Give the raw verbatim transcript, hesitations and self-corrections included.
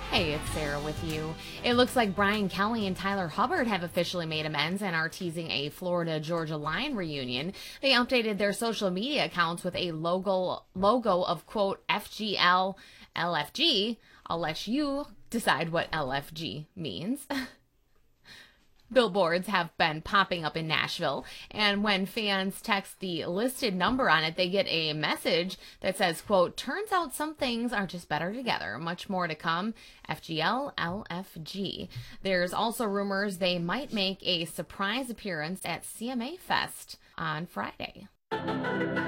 Hey, it's Sarah with you. It looks like Brian Kelly and Tyler Hubbard have officially made amends and are teasing a Florida-Georgia Line reunion. They updated their social media accounts with a logo logo of, quote, F G L L F G. I'll let you decide what L F G means. Billboards have been popping up in Nashville, and when fans text the listed number on it, they get a message that says, quote, turns out some things are just better together. Much more to come. F G L L F G. There's also rumors they might make a surprise appearance at C M A Fest on Friday.